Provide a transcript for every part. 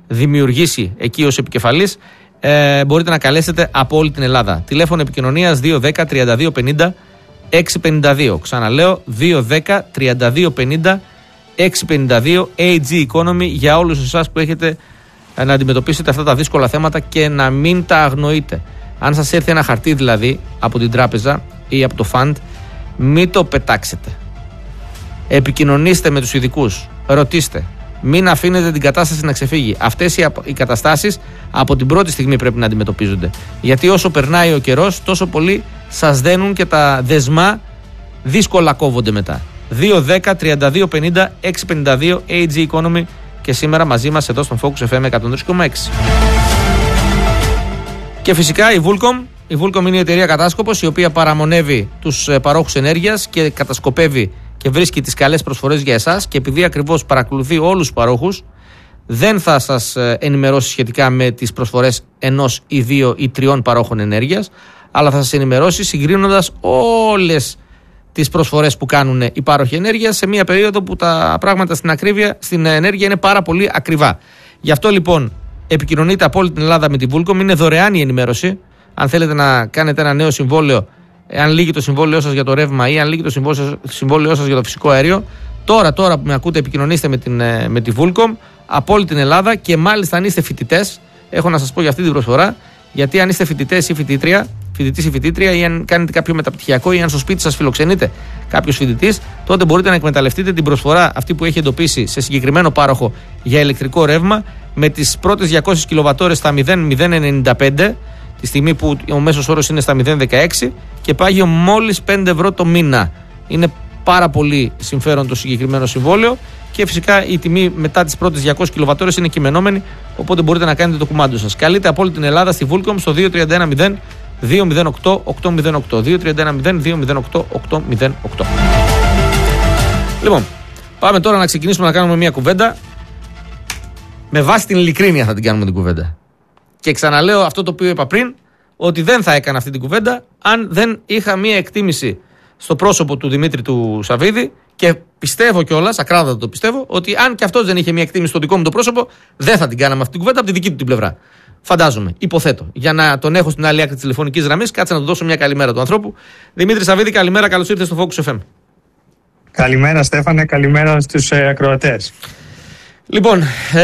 δημιουργήσει εκεί ως επικεφαλής, μπορείτε να καλέσετε από όλη την Ελλάδα. Τηλέφωνο επικοινωνίας 210 32 50 652. Ξαναλέω 210 32 50 652. AG Economy, για όλους εσάς που έχετε να αντιμετωπίσετε αυτά τα δύσκολα θέματα και να μην τα αγνοείτε. Αν σας έρθει ένα χαρτί δηλαδή από την τράπεζα ή από το fund, μην το πετάξετε. Επικοινωνήστε με τους ειδικούς, ρωτήστε. Μην αφήνετε την κατάσταση να ξεφύγει. Αυτές οι καταστάσεις από την πρώτη στιγμή πρέπει να αντιμετωπίζονται. Γιατί όσο περνάει ο καιρός, τόσο πολύ σας δένουν και τα δεσμά δύσκολα κόβονται μετά. 210 32 50 652 AG Economy, και σήμερα μαζί μας εδώ στον Focus FM 103,6. Και φυσικά η Vulcom. Η Vulcom είναι η εταιρεία κατάσκοπος, η οποία παραμονεύει τους παρόχους ενέργειας και κατασκοπεύει και βρίσκει τις καλές προσφορές για εσάς, και επειδή ακριβώς παρακολουθεί όλους τους παρόχους, δεν θα σας ενημερώσει σχετικά με τις προσφορές ενός ή δύο ή τριών παρόχων ενέργειας, αλλά θα σας ενημερώσει συγκρίνοντας όλες τις προσφορές που κάνουν οι πάροχοι ενέργειας σε μια περίοδο που τα πράγματα στην ενέργεια είναι πάρα πολύ ακριβά. Γι' αυτό λοιπόν επικοινωνείτε από όλη την Ελλάδα με τη Vulcom. Είναι δωρεάν η ενημέρωση. Αν θέλετε να κάνετε ένα νέο συμβόλαιο, αν λύγει το συμβόλαιό σας για το ρεύμα ή αν λύγει το συμβόλαιό σας για το φυσικό αέριο, τώρα που με ακούτε, επικοινωνήστε με τη Vulcom από όλη την Ελλάδα. Και μάλιστα αν είστε φοιτητές, έχω να σας πω για αυτή την προσφορά, γιατί αν είστε φοιτητές ή φοιτητής ή φοιτήτρια, ή αν κάνετε κάποιο μεταπτυχιακό, ή αν στο σπίτι σας φιλοξενείτε κάποιος φοιτητής, τότε μπορείτε να εκμεταλλευτείτε την προσφορά αυτή που έχει εντοπίσει σε συγκεκριμένο πάροχο για ηλεκτρικό ρεύμα, με τις πρώτες 200 κιλοβατόρες στα 0,095, τη στιγμή που ο μέσος όρος είναι στα 0,16 και πάγιο μόλις 5 ευρώ το μήνα. Είναι πάρα πολύ συμφέρον το συγκεκριμένο συμβόλαιο, και φυσικά η τιμή μετά τις πρώτες 200 κιλοβατόρες είναι κειμενόμενη, οπότε μπορείτε να κάνετε το κουμάντο σας. Καλείτε από όλη την Ελλάδα στη Vulcom στο 2310 208 808. 2310 208 808. Λοιπόν, πάμε τώρα να ξεκινήσουμε να κάνουμε μια κουβέντα. Με βάση την ειλικρίνεια θα την κάνουμε την κουβέντα. Και ξαναλέω αυτό το οποίο είπα πριν, ότι δεν θα έκανα αυτή την κουβέντα αν δεν είχα μια εκτίμηση στο πρόσωπο του Δημήτρη του Σαββίδη, και πιστεύω κιόλας, ακράδαντα το πιστεύω, ότι αν και αυτός δεν είχε μια εκτίμηση στο δικό μου το πρόσωπο, δεν θα την κάναμε αυτή την κουβέντα από τη δική του την πλευρά. Φαντάζομαι, υποθέτω. Για να τον έχω στην άλλη άκρη της τηλεφωνικής γραμμής, κάτσε να του δώσω μια καλημέρα του ανθρώπου. Δημήτρη Σαββίδη, καλημέρα, καλώς ήρθες στο Focus FM. Καλημέρα, Στέφανε, καλημέρα στους ακροατές. Λοιπόν,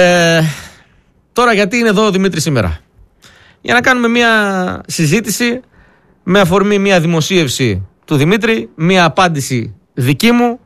τώρα γιατί είναι εδώ ο Δημήτρης σήμερα? Για να κάνουμε μια συζήτηση με αφορμή μια δημοσίευση του Δημήτρη, μια απάντηση δική μου,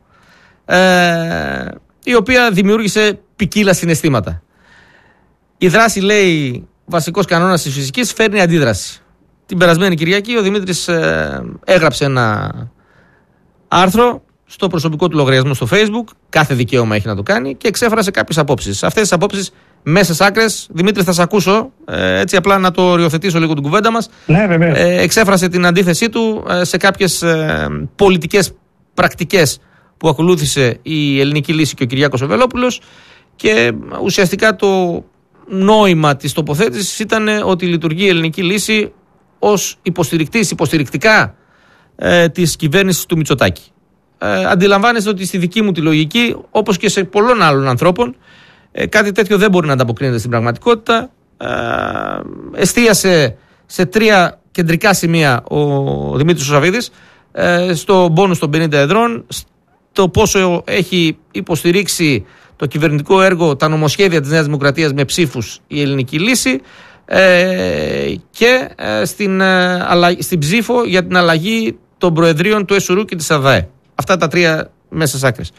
η οποία δημιούργησε ποικίλα συναισθήματα. Η δράση, λέει, βασικός κανόνας της φυσικής, φέρνει αντίδραση. Την περασμένη Κυριακή ο Δημήτρης έγραψε ένα άρθρο στο προσωπικό του λογαριασμό στο Facebook, κάθε δικαίωμα έχει να το κάνει, και εξέφρασε κάποιες απόψεις. Αυτές τις απόψεις μέσες άκρες, Δημήτρη, θα σε ακούσω, έτσι απλά να το οριοθετήσω λίγο την κουβέντα μας. Ναι, βέβαια. Εξέφρασε την αντίθεσή του σε κάποιες πολιτικές πρακτικές που ακολούθησε η Ελληνική Λύση και ο Κυριάκος Βελόπουλος, και ουσιαστικά το νόημα της τοποθέτησης ήταν ότι λειτουργεί η Ελληνική Λύση ως υποστηρικτικά της κυβέρνησης του Μητσοτάκη. Αντιλαμβάνεστε ότι στη δική μου τη λογική, όπως και σε πολλών άλλων ανθρώπων, κάτι τέτοιο δεν μπορεί να ανταποκρίνεται στην πραγματικότητα. Εστίασε σε τρία κεντρικά σημεία ο Δημήτρης Σαββίδης, στο μπόνους των 50 εδρών, στο πόσο έχει υποστηρίξει το κυβερνητικό έργο, τα νομοσχέδια της Νέας Δημοκρατίας με ψήφους η Ελληνική Λύση, και στην ψήφο για την αλλαγή των προεδρίων του ΕΣΟΡΟΥ και της ΑΔΑΕ. Αυτά τα τρία μέσες άκρες.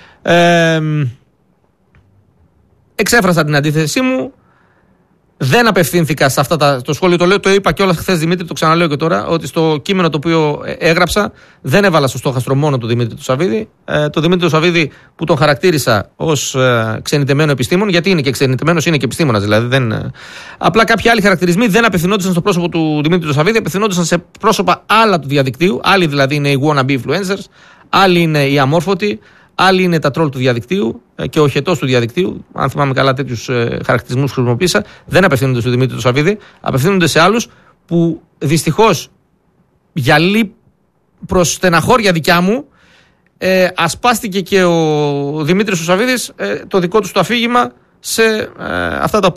Εξέφρασα την αντίθεσή μου. Δεν απευθύνθηκα σε αυτά το σχόλιο. Το είπα κιόλας χθες, Δημήτρη, το ξαναλέω και τώρα, ότι στο κείμενο το οποίο έγραψα δεν έβαλα στο στόχαστρο μόνο του Δημήτρη του Σαββίδη. Το Δημήτρη του Σαββίδη που τον χαρακτήρισα ως ξενιτεμένο επιστήμον, γιατί είναι και ξενιτεμένος, είναι και επιστήμονας δηλαδή. Απλά κάποιοι άλλοι χαρακτηρισμοί δεν απευθυνόντουσαν στο πρόσωπο του Δημήτρη του Σαββίδη, απευθυνόντουσαν σε πρόσωπα άλλα του διαδικτύου. Άλλοι δηλαδή είναι οι wannabe influencers, άλλοι είναι οι αμόρφωτοι, άλλοι είναι τα τρόλ του διαδικτύου και ο χετός του διαδικτύου. Αν θυμάμαι καλά, τέτοιους χαρακτηρισμούς χρησιμοποίησα. Δεν απευθύνονται στον Δημήτρη του Σαββίδη, απευθύνονται σε άλλους που δυστυχώς γυαλί προς στεναχώρια δικιά μου ασπάστηκε και ο Δημήτρης του Σαββίδης το δικό του το αφήγημα σε αυτά τα